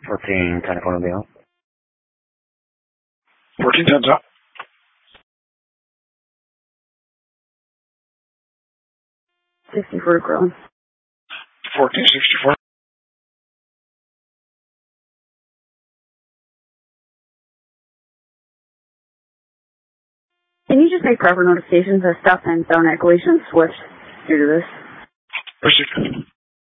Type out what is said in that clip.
14, kind of on the 14 times up. 64 grown. 1464. Can you just make proper notifications of stop and sound escalation switch due to this? Proceed.